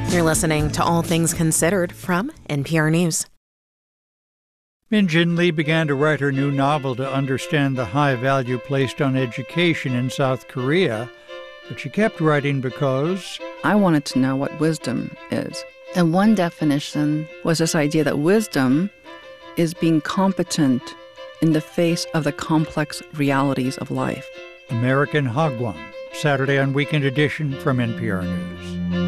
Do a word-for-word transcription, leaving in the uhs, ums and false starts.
You're listening to All Things Considered from N P R News. Min Jin Lee began to write her new novel to understand the high value placed on education in South Korea, but she kept writing because I wanted to know what wisdom is. And one definition was this idea that wisdom is being competent in the face of the complex realities of life. American Hagwon, Saturday on Weekend Edition from N P R News.